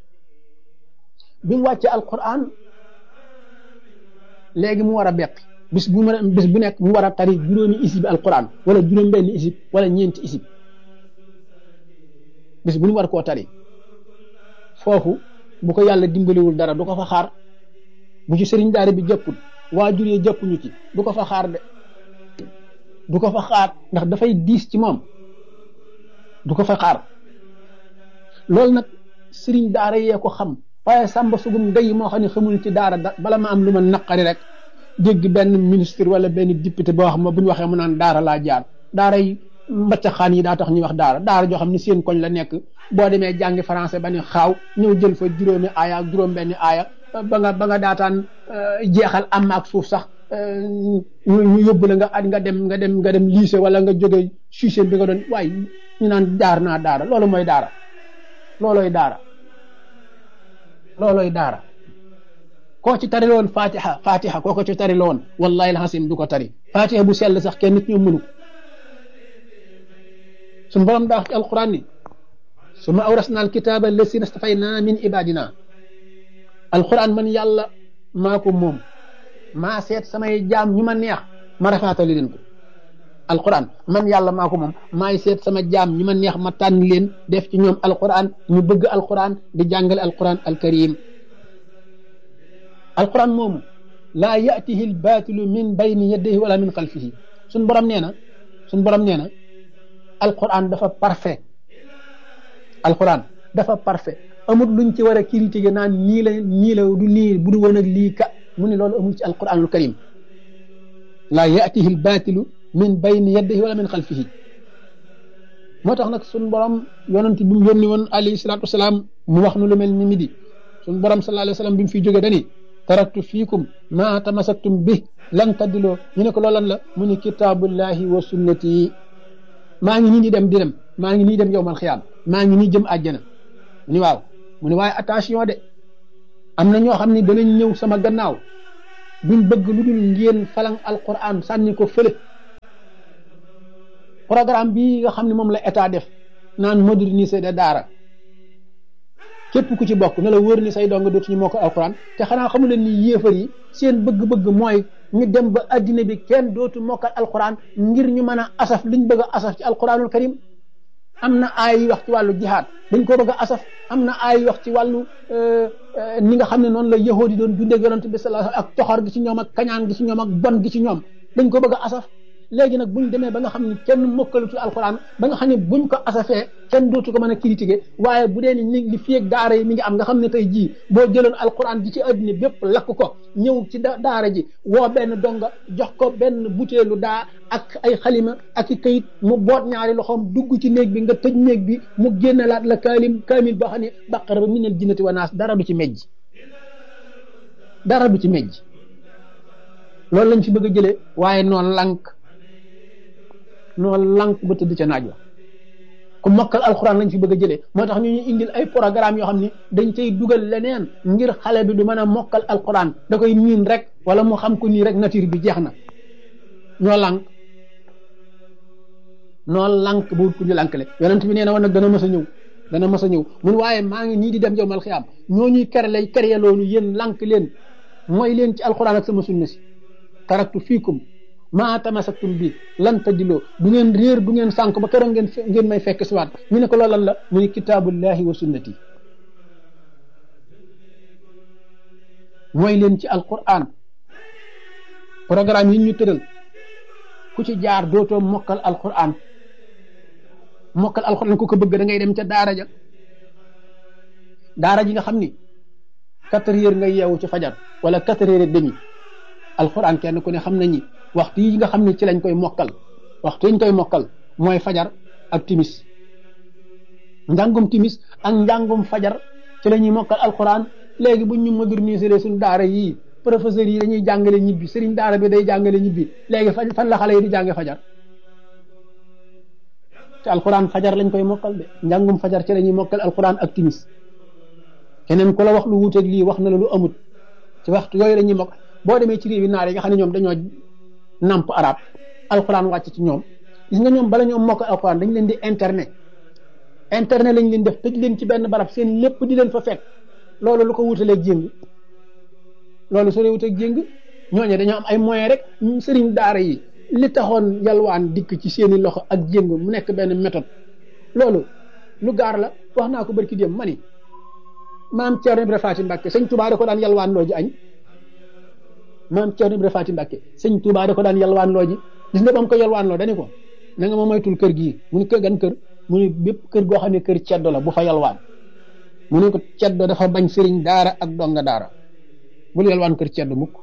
bi mu wàcce alquran léegi mu war a beqi bis bu nekk mu war a tari juróomi isib alquran wala juróom benn isib wala ñeenti isib bis bu ñu war koo tari foofu bu ko yàlla dimbaliwul dara du ko fa xaar bu ci sëriñ daara bi jëppul waajur yi jëppuñu ci du ko fa xaar de du ko fa xaar ndax dafay diis ci moom du ko fa xaar loolu nag sëriñ daara yee ko xam waaye sàmba sugum day moo xam ne xamul ci daara bala ma am lu ma naqari rek dégg benn ministre wala benn député boo xam ne bu ñu waxee mu naan daara laa jaar daara yi mbacca xaan yi daa tax ñuy wax daara joo xam ne seen koñ la nekk boo demee jàngi français ba ne xaaw ñëw jël fa juróomi aaya ak juróom benni aaya ba nga daataan jeexal am ak suuf sax ñu yóbbu la nga dem lycée wala nga jóge suiseen bi nga doon waaye ñu naan jaar naa daara loolu mooy daara loolooy daara koo ci tari loon fatiha koo ko ci tari loon wallahi alhasim du ko tari fatiha bu sell sax kenn nit ñoo mënu suñu borom daa wax ci alquran ni summa awrasna alkitaba allasina stafayna min ibadina alquran man yàlla maa ko moom maa seet samay jaam ñu ma neex ma rafaatali leen ko alquran man yàlla maa ko moom maay seet sama jaam ñi ma neex ma tànn leen def ci ñoom alquran ñu bëgg alquran di jàngale alquran alkarim alquran moomu laa yatihi albatilu min bayni yadayhi wala min xalfihi suñ borom nee na alquran dafa parfait alquran dafa parfait amul luñ ci war a critiquer naan nii la du nii bu du woon ak lii ka mu ne loolu amul ci alquranul karim laa yatihi albatilu min bayni yadayhi wala min xalfihi moo tax nag suñ borom yonent bi mu yónni woon alayhi salaatu wasalaam mu wax nu lu mel ni midi suñ borom sallallahu alayhi wa sallam bi mu fiy jógee dani taraktu fiikum ma tamasaktum bi lan taddiloo ñu ne ko loolan la mu ni kitaabullahi wa sunnati maa ngi nii di dem maa ngi nii dem yowmal xiyaam maa ngi nii jëm àjjana mu ni waaw mu ni waaye attention de am na ñoo xam ne danañ ñëw sama gannaaw duñ bëgg lu dul ngeen falang alquran sànni ko fële programme bii nga xam ne moom la état def naan moderniser de daara képp ku ci bokk na la wóor ni say dong dootuñu moo ko alquran te xanaa xamu leen ni yéefar yi seen bëgg-bëgg mooy ñu dem ba addina bi kenn dootu mokkal alquran ngir ñu mën a asaf liñ bëgg a asaf ci alquranul karim am na ay wax ci wàllu jihaad dañ ko bëgg a asaf am na ay wax ci wàllu ni nga xam ne noonu la yahudi doon dundee yonent bi sallallahu alayhi wasallam ak toxor gi ci ñoom ak kañaan gi ci ñoom ak bon gi ci ñoom dañ ko bëgg a asaf léegi nag buñ demee ba nga xam ne kenn mokkalutu alquran ba nga xam ne buñ ko asafee kenn dootu ko mën a critiquer waaye bu dee ni li fii ak daara yi mi ngi am nga xam ne tey jii boo jëloon alquran ji ci adduna bépp lakk ko ñëw ci daara ji woo benn donga jox ko benn butéelu daa ak ay xalima ak i kayit mu boot ñaari loxoom dugg ci néeg bi nga tëj néeg bi mu génnalaat la kaamil boo xam ne baqara ba minal jinnati wa naas dara du ci mejj loolu lañ fi bëgg a jëlee waaye noonu lank ba tëdd ca naaj wa ku mokkal alxuraan lañ fi bëgg a jëlee moo tax ñu ñuy indil ay programme yoo xam ni dañ cay dugal leneen ngir xale bi du mën a mokkal alxuraan da koy miin rek wala mu xam ko nii rek nature bi jeex na ñoo lank ba wut ku ñu lankale yonent bi nee na woon nag dana mës a ñëw mun waaye maa ngi nii di dem yawmal xiyaam ñoo ñuy kere loolu yéen lank leen mooy leen ci alxuraan ak sama sunna si taraktu fiikum maa tamasaktum bi lan tadiloo du ngeen réer du ngeen sànk ba keroog ngeen may fekk si waat ñu ne ko loolan la mu ni kitaabullahi wa sunnati mooy leen ci alquran programme yi ñu tëral ku ci jaar dootoo mokkal alquran ku ko bëgg da ngay dem ca daara ji nga xam ni 4 heures nga yeewu ci fajar wala 4 heures et demi alquran kenn ku ne xam nañi waxtu yi nga xam ne ci lañ koy mokkal waxtu yi ñu koy mokkal mooy fajar ak timis njàngum timis ak njàngum fajar ci la ñuy mokkal alquran léegi buñ ñu moderniser suñu daara yii professeurs yi dañuy jàngale ñibbi sëriñ daara bi day jàngale ñibbi léegi fan la xale yi di jànge fajar ci alquran fajar lañ koy mokkal de njàngum fajar ci la ñuy mokkal alquran ak timis keneen ku la wax lu wuuteeg lii wax na la lu amut ci waxtu yooyu la ñuy mokkal boo demee ci réew yi naar yi nga xam ne ñoom dañoo namp arab alquran wàcc ci ñoom gis nga ñoom bala ñoom mokkal alquran dañ leen di internet lañ leen def tëj leen ci benn barab seen lépp di leen fa fekk loolu lu ko wutaleeg jéng loolu soo dee wuteeg jéng ñooñu dañoo am ay moyens rek sëriñ daara yi li taxoon yalwaan dikk ci seeni loxo ak jéng mu nekk benn méthode loolu lu gaar la wax naa ko barki dem ma ni maam Thierno Ibrahima Faty Mbacke sëñ Touba da ko daan yalwaan loo ji añ maam Thierno Ibrahima Faty Mbacke sëñ Touba da ko daan yalwaan loo ji gis nga ba mu ko yalwaan loo dani ko na nga ma moytul kër gii mu ni kër gan kër mu ni bépp kër goo xam ne kër ceddo la bu fa yalwaan mu ne ko ceddo dafa bañ sëriñ daara ak donga daara bul yalwaan kër ceddo mukk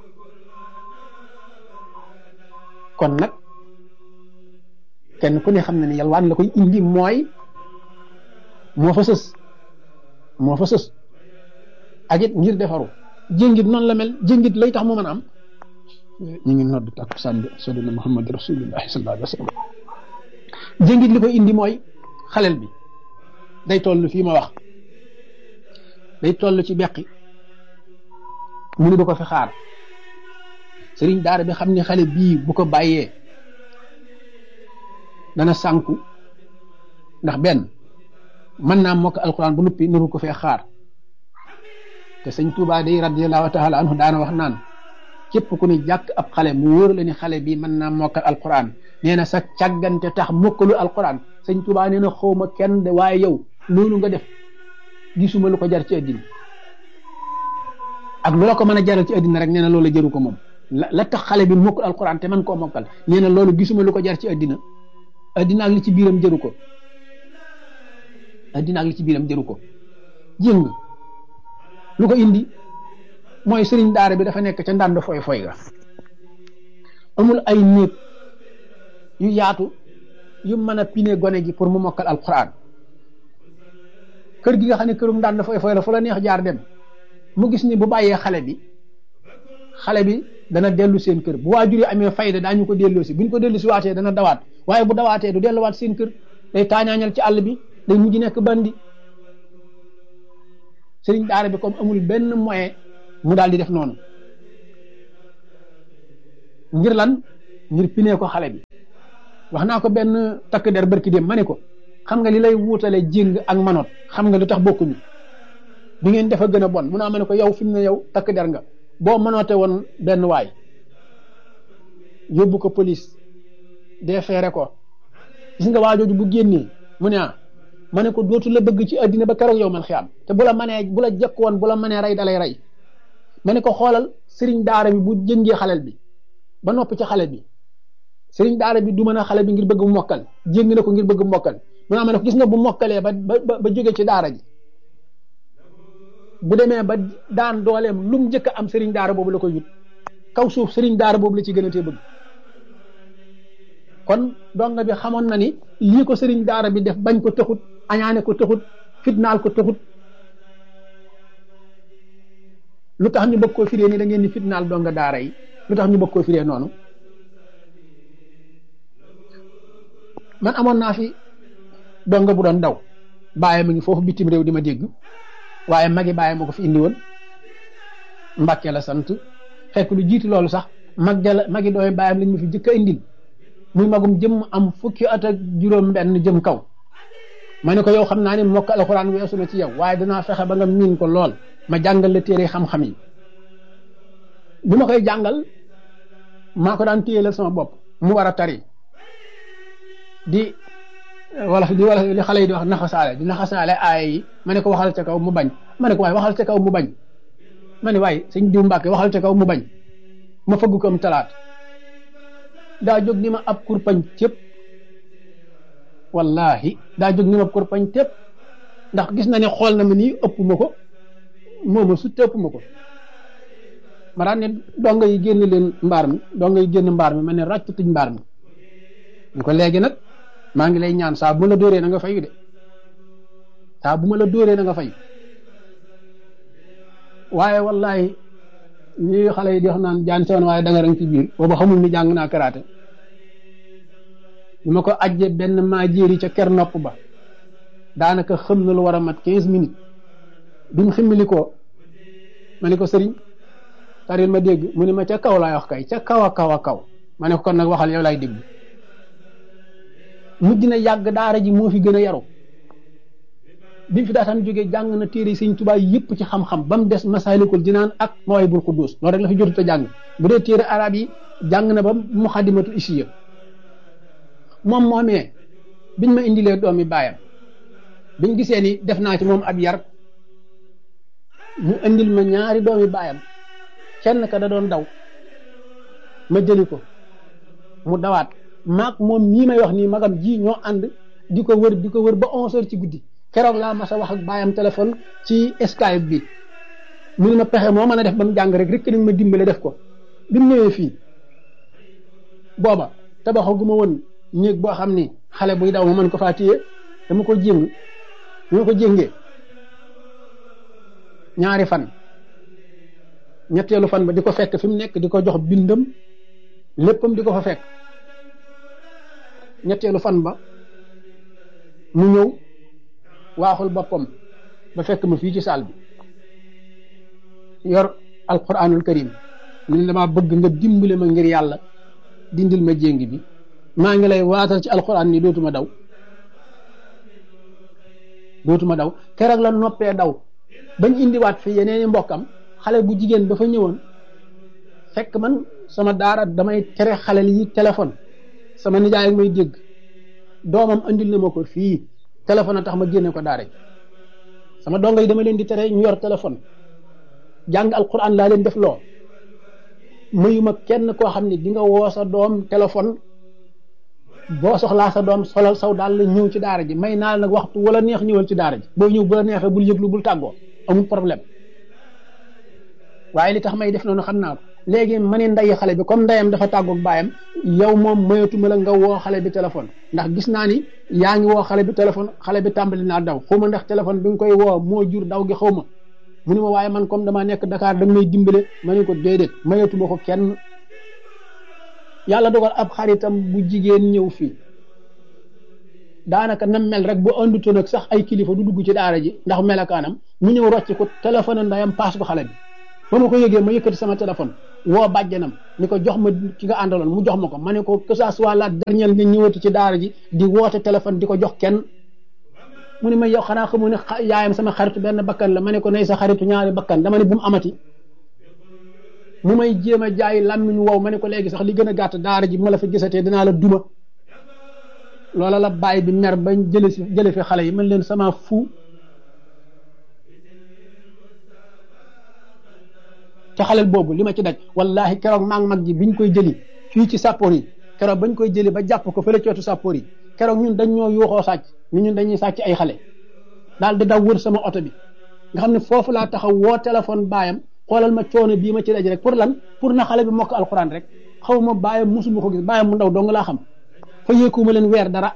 kon nag kenn ku ne xam na ne yalwaan la koy indi mooy moo fa sës ak it ngir defaru jéngit noonu la mel jéngit lay tax mu mën a am ñu ngi nodd takkusaan bi sadina Muhammad rasulullahi sallallahu alayhi wa sallam jéngit li koy indi mooy xalel bi day toll fii ma wax day toll ci beqi mu ni du ko fi xaar sëriñ daara bi xam ne xale bii bu ko bàyyee dana sànku ndax benn mën naa mokk alquran bu nuppi nuru ko fee xaar te sëñ Tuubaa day radiyallahu taala anhu daana wax naan képp ku ni jàkk ab xale mu wóor la ni xale bi mën naa mokkal alquran nee na sa càggante tax mokkalu alquran sëñ Tuubaa nee na xawma kenn de waaye yow loolu nga def gisuma lu ko jar ci àddina ak lu la ko mën a jaral ci àddina rek nee na loolu jëru ko moom la tax xale bi mokkul alquran te man koo mokkal nee na loolu gisuma lu ko jar ci àddina àddina ak li ci biiram jëru ko àddina ak li ci biiram jëru ko jéng lu ko indi mooy sëriñ daara bi dafa nekk ca ndànd foy foy ga amul ay néeg yu yaatu yu mën a pine gone gi pour mu mokkal alquran kër gi nga xam ne kërum ndànd foy foy la fu la neex jaar dem mu gis ni bu bàyyee xale bi dana dellu seen kër bu waajur yi amee fayda daañu ko delloosi buñ ko dellusi waatee dana dawaat waaye bu dawaatee du delluwaat seen kër day taañaañal ci àll bi day mujj nekk bandi sëriñ daara bi comme amul benn moyen mu daal di def noonu ngir lan ngir pinee ko xale bi wax naa ko benn takk der barki dem ma ne ko xam nga li lay wuutale jéng ak manoot xam nga lu tax bokkuñu bi ngeen defa gën a bon mun naa ma ne ko yow fi mu ne yow takk der nga boo mënoote woon benn waay yóbbu ko police defeere ko gis nga waajooju bu génnee mu ne ma ne ko dootu la bëgg ci àddina ba keroog yow man xiyaam te bu la jekk woon bu la mënee rey dalay rey ma ne ko xoolal sëriñ daara bi bu jëngee xalel bi ba noppi ci xale bi sëriñ daara bi du mën a xale bi ngir bëgg mu mokkal jéng na ko ngir bëgg mu mokkal mu naa ma ne ko gis nga bu mokkalee ba jóge ci daara ji bu demee ba daan dooleem lu mu njëkk am sëriñ daara boobu la koy yut kaw suuf sëriñ daara boobu la ci gën a tee bëgg kon donga bi xamoon na ni lii ko sëriñ daara bi def bañ ko taxut añaane ko taxut fitnaal ko taxut lu tax ñu bëgg koo firee ni da ngeen ni fitnaal donga daara yi lu tax ñu bëgg koo firee noonu man amoon naa fi donga bu doon daw bàyyi ma ngi foofu bitim réew di ma dégg waaye magi bàyyi ma ko fi indi woon Mbàkke la sant fekk lu jiitu loolu sax magi dooy bàyyam lañ ma fi jëkk a indil muy magum jëm am fukki at ak juróom benn jëm kaw ma ne ko yow xam naa ne mokk alxuraan weesu na ci yow waaye danaa fexe ba nga miin ko lool ma jàngal la téere xam-xam yi bi ma koy jàngal maa ko daan téyelal sama bopp mu war a tari di li xale yi di wax naxasaale aaya yi ma ne ko waxal ca kaw mu bañ ma ne ko waaye waxal ca kaw mu bañ ma ne waaye sëñ diw Mbàkke waxal ca kaw mu bañ ma fëgg ko am talaat daa jóg ni ma ab kurpañ tépp wallahi daa jóg ni ma ab kurpañ tépp ndax gis na ne xool na ma nii ëpp ma ko mooma su ëpp ma ko ma daan ne donga yi génn leen mbaar mi donga yi génn mbaar mi ma ne ràcc tuñ mbaar mi ñu ko léegi nag maa ngi lay ñaan saa bu ma la dóoree na nga fayu de saa bu ma la dóoree na nga fay waaye wallahi ñi xale yi di wax naan jaan sewoon waaye danga rang ci biir booba xamul ni jàng naa karaate bi ma ko ajje benn maa jéeri ca ker nopp ba daanaka xam na lu war a mat 15 minutes bi mu ximmili ko ma ne ko sëriñ taril ma dégg mu ne ma ca kaw laay wax kay ca kaw a kaw a kaw ma ne ko kon nag waxal yow laay dégg mujj na yàgg daara ji moo fi gën a yaru bi mu fi daataan jógee jàng na téere Sëñ Tuubaa yëpp ci xam-xam ba mu des Masaalikul Jinaan ak Mawaahibul Quddus loolu rek la fi jotut a jàng bu dee téere arab yi jàng na ba Muxaddamatul Isiya moom moomee biñ ma indilee doomi baayam biñ gisee ni def naa ci moom ab yar mu indil ma ñaari doomi baayam kenn ka da doon daw ma jëli ko mu dawaat maak moom mii may wax nii magam ji ñoo ànd di ko wër ba 11h ci guddi keroog laa mas a wax ak baayam téléphone ci Skype bi mu ne ma pexe moo mën a def ba mu jàng rek nañ ma dimbale def ko bi mu ñëwee fii booba tabaxaguma woon néeg boo xam ni xale buy daw ma mën ko faa téye dama ko jéngee ñaari fan ñetteelu fan ba di ko fekk fi mu nekk di ko jox bindam léppam di ko fa fekk ñetteelu fan ba mu ñëw waaxul boppam ba fekk ma fii ci saal bi yor alquranul karim mu ne damaa bëgg nga dimbale ma ngir yàlla dindil ma jéng bi maa ngi lay waatal ci alquran ni dootuma daw dootuma daw. keroog la noppee daw bañ indiwaat fi yeneeni mbokkam xale bu jigéen ba fa ñëwoon fekk man sama daara damay tere xale yi téléphone sama nijaay ak may dégg doomam andil na ma ko fii téléphone a tax ma génne ko daara ji sama dongo yi dama leen di tere ñu yor téléphone jàng alquran laa leen def loo mayuma kenn koo xam ne di nga woo sa doom téléphone boo soxlaa sa doom solal saw daal la ñëw ci daara ji may naa la nag waxtu wala neex ñëwal ci daara ji boo ñëw bu la neexee bul yëglu bul tàggoo amul problème waaye li tax may def noonu xam naa ko léegi ma ne nday xale bi comme ndeyam dafa tàggoog baayam yow moom mayatuma la nga woo xale bi téléphone ndax gis naa ni yaa ngi woo xale bi téléphone xale bi tàmbali naa daw xaw ma ndax téléphone bi nga koy woo moo jur daw gi xaw ma mu ne ma waaye man comme damaa nekk Dakar da may dimbale ma ne ko déedéet mayatuma ko kenn. yàlla dogal ab xaritam bu jigéen ñëw fii daanaka na mel rek bu andutoon ak sax ay kilifa du dugg ci daara ji ndax melakaanam mu ñëw rocc ko téléphone ndayam paas ko xale bi ba ma ko yëgee ma yëkkati sama téléphone woo bàjjanam ni ko jox ma ki nga àndaloon mu jox ma ko ma ne ko que ça soit la dernière nga ñëwati ci daara ji di woote téléphone di ko jox kenn mu ne ma yow xanaa xamu ne yaayam sama xaritu benn bakkan la ma ne ko nay sa xaritu ñaari bakkan dama ne bu mu amati mu may jéem a jaay làmmiñ wow ma ne ko léegi sax li gën a gàtt daara ji bu ma la fi gisatee dinaa la duma loola la bàyyi bi mer bañ jële fi xale yi man leen sama fu ca xalel boobu li ma ci daj wallahi keroog maa ngi mag ji biñ koy jëli fii ci sàppoor yi keroog bañ koy jëli ba jàpp ko fële cootu sàppoor yi keroog ñun dañ ñoo yuuxoo sàcc ni ñun dañuy sàcc ay xale daal di daw wër sama oto bi nga xam ne foofu laa taxaw woo téléphone baayam xoolal ma coono bii ma ci daj rek pour lan pour na xale bi mokk alxuraan rek xaw ma baayam musuma ko gis baayam mu ndaw dong laa xam fa yéekuuma leen weer dara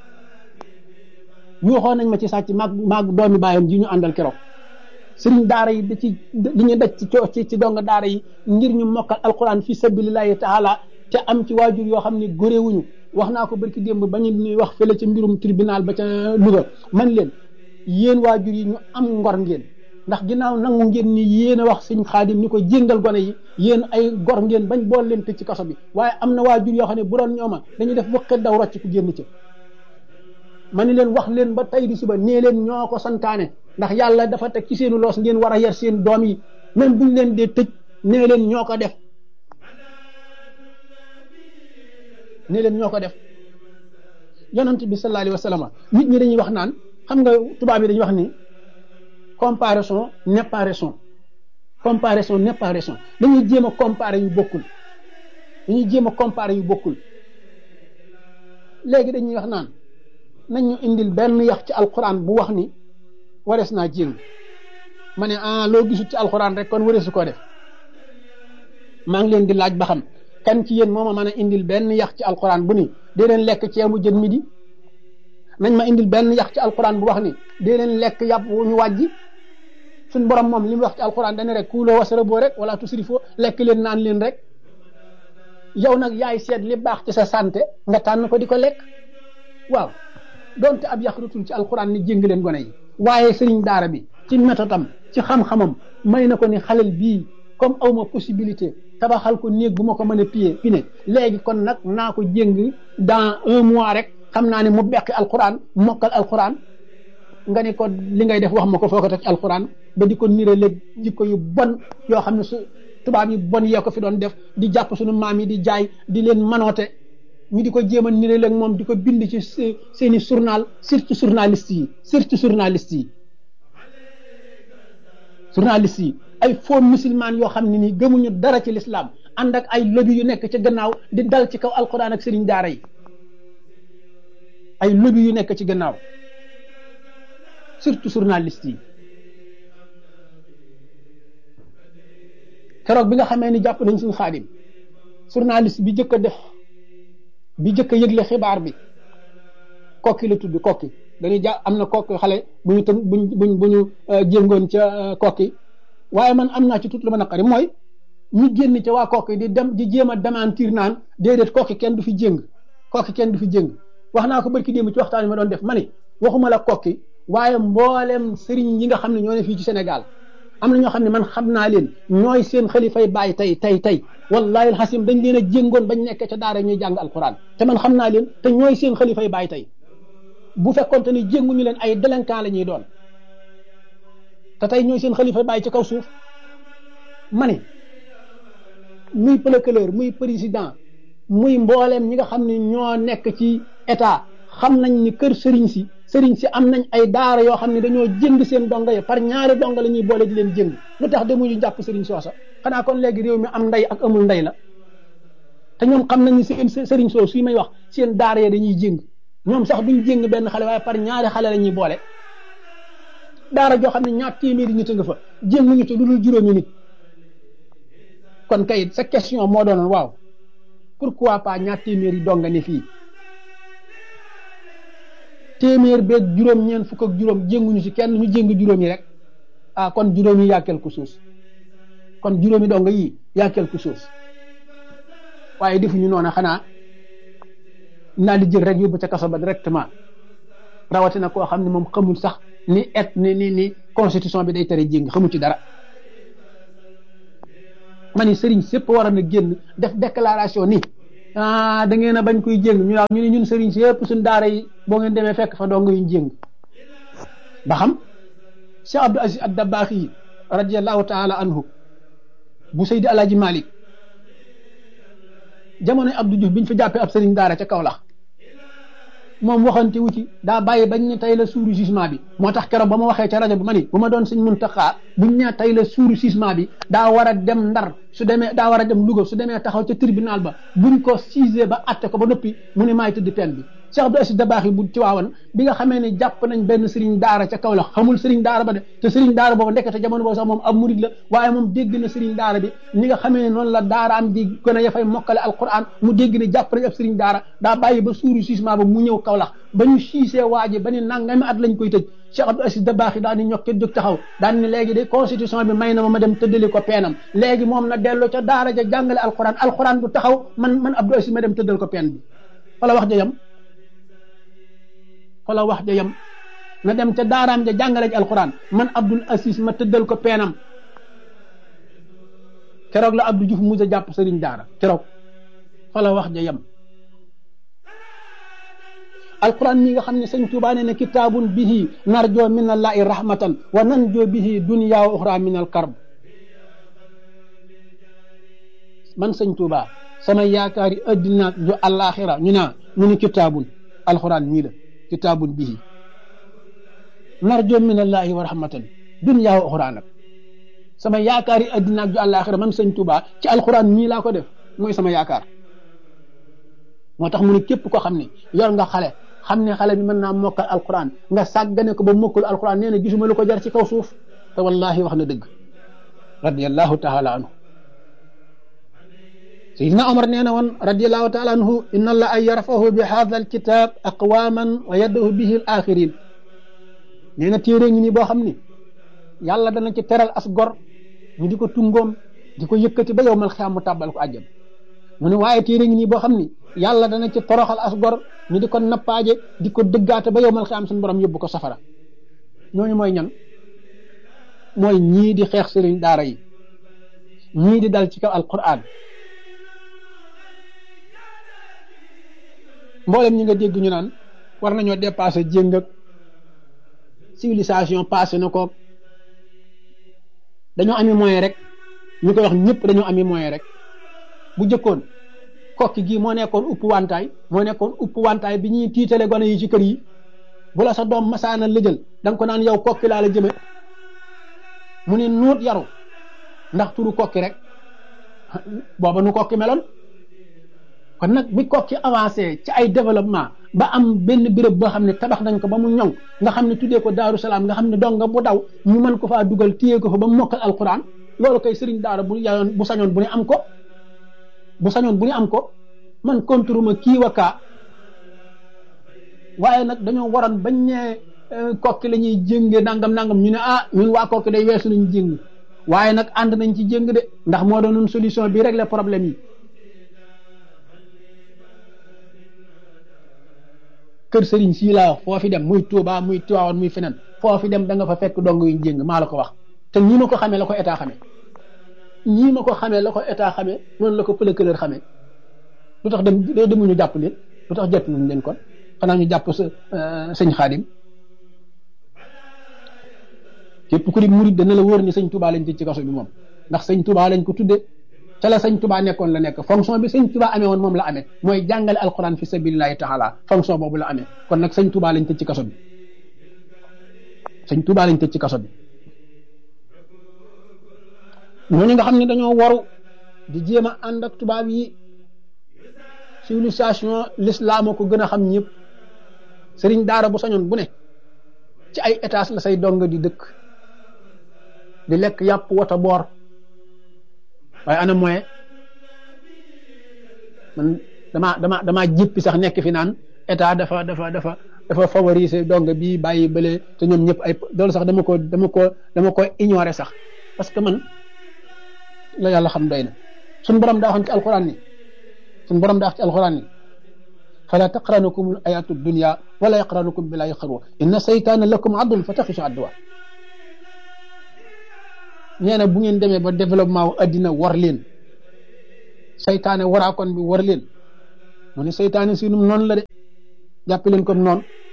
yuuxoo nañ ma ci sàcc maag doomi baayam ji ñu àndal keroog sëriñ daara yi di ñu daj ci dong daara yi ngir ñu mokkal alxuraan fi sabilillahi taala te am ci waajur yoo xam ne góréewuñu wax naa ko barki démb ba ñu ñuy wax fële ca mbirum tribunal ba ca Louga man leen yéen waajur yi ñu am ngor ngeen ndax ginnaaw nangu ngeen ni yéen a wax sëñ Xaadim ni ko jéngal gone yi yéen ay gor ngeen bañ bool leen tëj ci kaso bi waaye am na waajur yoo xam ne bu doon ñooma dañuy def wëqet daw rocc ku génn ca ma ni leen wax leen ba tey di suba nee leen ñoo ko santaane ndax yàlla dafa teg ci seenu loos ngeen war a yar seen doom yi même buñ leen dee tëj nee leen ñoo ko def nee leen ñoo ko def yonent bi sallallahu alayhi wa sallam nit ñi dañuy wax naan xam nga tubaab yi dañuy wax ni comparaison n'est pas raison comparaison n'est pas raison dañuy jéem a comparer yu bokkul léegi dañuy wax naan nañ ñu indil benn yax ci alquran bu wax ni warees naa jéng ma ne loo gisut ci alquran rek kon wareesu koo def maa ngi leen di laaj ba xam kan ci yéen moo ma mën a indil benn yax ci alquran bu ni dee leen lekk ceebu jën midi nañ ma indil benn yax ci alquran bu wax ni dee leen lekk yàpp wu ñu wàjji suñ borom moom li mu wax ci alquran dane rek kuuloo wasaraboo rek wala tusrifoo lekk leen naan leen rek yow nag yaay seet li baax ci sa santé nga tànn ko di ko lekk waaw donte ab yax rutul ci alquran ni jéng leen gone yi waaye sëriñ daara bi ci métodam ci xam-xamam may na ko ni xalel bii comme awma possibilité tabaxal ko néeg bu ma ko mën a pine léegi kon nag naa ko jéng dans 1 mois rek xam naa ne mu beqi alquran mokkal alquran nga ni ko li ngay def wax ma ko foo ko teg ci alquran ba di ko nirale jikko yu bon yoo xam ne su tubaab yi bon yee ko fi doon def di jàpp suñu maam yi di jaay di leen manoote ñu di ko jéem a nirale ak moom di ko bind ci seeni journal surtout journaliste yi ay faux musulman yoo xam ne nii gëmuñu dara ci l'islam ànd ak ay lobby yu nekk ci gannaaw di dal ci kaw alquran ak sëriñ daara yi ay lobby yu nekk ci gannaaw surtout journaliste yi keroog bi nga xamee ni jàpp nañ suñu Xaadim journaliste bi jëkk a yëgle xibaar bi kokki la tudd kokki dañuy am na kokki xale bu ñu jéngoon ca kokki waaye man am naa ci tout lu ma naqari mooy ñu génn ca waa kokki di jéem a démentir naan déedéet kokki kenn du fi jéng wax naa ko barki démb ci waxtaan yi ma doon def ma ni waxuma la kokki waaye mboolem sëriñ yi nga xam ne ñoo ne fii ci Sénégal am na ñoo xam ne man xam naa leen ñooy seen xalifay bàyyi tey wallahi alxasim dañ leen a jéngoon bañ nekk ca daara ñuy jàng alquran te man xam naa leen te ñooy seen xalifay bàyyi tey bu fekkonte ni jénguñu leen ay délinquant la ñuy doon te tey ñooy seen xalifa bàyyi ci kaw suuf ma ni muy procureur muy président muy mbooleem ñi nga xam ne ñoo nekk ci état xam nañ ni kër sëriñ si am nañ ay daara yoo xam ne dañoo jënd seen donga ya par ñaari donga la ñuy boole di leen jënd lu tax demuñu jàpp sëriñ soosa xanaa kon léegi réew mi am ndey ak amul ndey la te ñoom xam nañ ni seen sëriñ soosu suy may wax seen daara ya dañuy jëng ñoom sax duñ jëng benn xale waaye par ñaari xale la ñuy boole daara joo xam ne ñaar téeméeri nit a nga fa jëng ñu ci lu dul juróomi nit kon kay sa question moo doonoon waaw pourquoi pas ñaar téeméeri donga ne fii téeméer beeg juróom ñeent fukk ak juróom jénguñu ci kenn ñu jéng juróomi rek ah kon juróomi yaa quelque chose kon juróomi donga yi yaa quelque chose waaye defuñu noonu xanaa naa di jël rek yóbbu ca kaso ba directement rawatina koo xam ne moom xamul sax ni constitution bi day tere jéng xamul ci dara ma ni sëriñ sépp war na génn def déclaration ni da ngeen a bañ koy jéng ñu ne ñun sëriñ si yëpp suñ daara yi boo ngeen demee fekk fa dong yuñ jéng ba xam Cheikh Abdou Aziz ad-Dabakh yi radiyallahu taala anhu bu Seydi Alaaji Malik jamonoy Abdou Diouf biñ fa jàppee ab sëriñ daara ca Kaolack moom waxante wu ci daa bàyyi bañ ne tey la suuru jugement bi moo tax keroog ba ma waxee ca rajo bi ma ni bu ma doon Sëñ Muntaxa buñ ne tey la suuru jugement bi daa war a dem Ndar su demee daa war a dem Louga su demee taxaw ca tribunal ba buñ ko siisee ba atte ko ba noppi mu ne maay tëdd peine bi Cheikh Abdou Aziz Dabakh yi bu ci waawoon bi nga xamee ne jàpp nañ benn sëriñ daara ca Kaolack xamul sëriñ daara ba de te sëriñ daara boobu ndekete jamono boobu sax moom ab murid la waaye moom dégg na sëriñ daara bi ni nga xamee ne noonu la daaraam di gën a yafay mokkale alquran mu dégg ne jàpp nañ ab sëriñ daara daa bàyyi ba suuru jugement ba mu ñëw Kaolack ba ñu siisee waaji ba ni nangami at lañ koy tëj Cheikh Abdou Aziz Dabakh yi daal ni ñokket jóg taxaw daal ni léegi de constitution bi may na ma dem tëddali ko peenam léegi moom na dellu ca daara ja jàngale alquran du taxaw man Abdou Aziz ma dem tëddal ko peen bi wala wax ja yam wala wax ja yam na dem ca daaraam ja jàngale ji alquran man Abdou Aziz ma tëddal ko peenam keroog la Abdou Diouf mujj a jàpp sëriñ daara keroog wala wax ja yam alquran mi nga xam ne sëñ Tuubaa nee na kitaabun bihi narjoo min allahi rahmatan wa nanjoo bihi dunya wa uxra min al karb man sëñ Tuubaa sama yaakaari addina ju àllaaxira ñu ni kitaabun alquran mii la kitaabun bihi narjoo min allahi wa rahmatan dunya wa uxra nag sama yaakaari addina ju àllaaxira man sëñ Tuubaa ci alquran mii laa ko def mooy sama yaakaar moo tax mu ne képp ko xam ne yor nga xale xam ne xale bi mën naa mokkal alquran nga sàggane ko ba mokkul alquran nee na gisuma lu ko jar ci kaw suuf te wallahi wax na dëgg radiyallahu taala anhu Seydina Omar nee na woon radiyallahu taala anhu inna allaha yarfahu bi hadha alkitab aqwaman wa yadahu bihi al axirin nee na téere ngi nii boo xam ni yàlla dana ci teral as gor ñu di ko tungoom di ko yëkkati ba yowmal xiyaam mu tàbbal ko àjjam mu ne waaye téere ngi nii boo xam ni yàlla dana ci toroxal as gor ñu di ko nappaaje di ko dëggaate ba yowmal xiyaam suñu borom yóbbu ko safara ñooñu mooy ñan mooy ñii di xeex sëriñ daara yi ñii di dal ci kaw alquran mboolem ñi nga dégg ñu naan war nañoo dépassé jéng ak civilisation passé na ko dañoo ami moyen rek ñu koy wax ñëpp dañoo ami moyen rek bu jëkkoon kokki gii moo nekkoon upp wantaay bi ñuy tiitale gone yi ci kër yi bu la sa doom masaana lëjal da nga ko naan yow kokki laa la jëme mu ne nuut yaru ndax turu kokki rek booba nu kokki meloon kon nag bi kokki avancé ci ay développement ba am benn béréb boo xam ne tabax nañ ko ba mu ñoŋ nga xam ne tuddee ko Daaru Salaam nga xam ne dong nga bu daw ñu mën ko faa dugal téye ko fa ba mu mokkal alquran loolu kay sëriñ daara bu yayoon bu sañoon bu ne am ko man contre ma kii wa kaa waaye nag dañoo waroon bañ ne kokki la ñuy jénge nangam ñu ne ñun waa kokki day weesu nañu jéng waaye nag ànd nañ ci jéng de ndax moo doon solution bi régler problème yi kër sëriñ sii laa wax foo fi dem muy Touba muy Tivaouane muy feneen foo fi dem da nga fa fekk dong yuñ jéng maa la ko wax te ñii ma ko xamee la ko état xamee noonu la ko procureur xamee lu tax demuñu jàpp leen lu tax jàpp nañ leen kon xanaa ñu jàpp sa sëñ Xaadim képp ku di murid dana la wóor ni sëñ Touba lañ tëj ci kaso bi moom ndax sëñ Touba lañ ko tudde ca la sëñ Touba nekkoon la nekk fonction bi sëñ Touba amee woon moom la amee mooy jàngale alquran fi sabilillahi taala fonction boobu la amee kon nag sëñ Touba lañ tëj ci kaso bi sëñ Touba lañ tëj ci kaso bi ñooñu nga xam ne dañoo waru di jéem a ànd ak tubaab yi civilisation l'islam ko gën a xam ñëpp sëriñ daara bu sañoon bu ne ci ay étage la say dong di dëkk di lekk yàpp wata boor waaye ana moyen man dama jéppi sax nekk fi naan état dafa favoriser dong bii bàyyi bële te ñoom ñëpp ay loolu sax dama ko ignorer sax parce que man la yàlla xam doy na suñ borom daa waxoon ci alquran ni fala taqranukum ayatu dunya wala yaqranukum billahi xarwa inna saytaana lakum adun fa taxisu adduwa nee na bu ngeen demee ba développement wu addina war leen saytaane waraakoon bi war leen mu ne saytaane si num noonu la de jàppi leen comme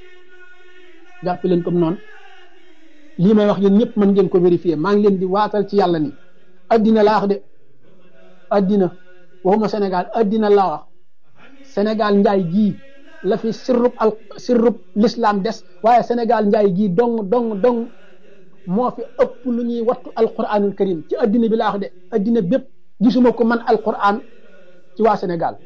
noonu lii may wax yéen ñëpp mën ngeen ko vérifier maa ngi leen di waatal ci yàlla ni addina laa wax de addina waxuma Sénégal addina laa wax Sénégal njaay gii la fi sirrub l'islam des waaye Sénégal njaay gii dong moo fi ëpp lu ñuy wattu alquranul karim ci addina bi laa wax de addina bépp gisuma ko man alquran ci waa Sénégal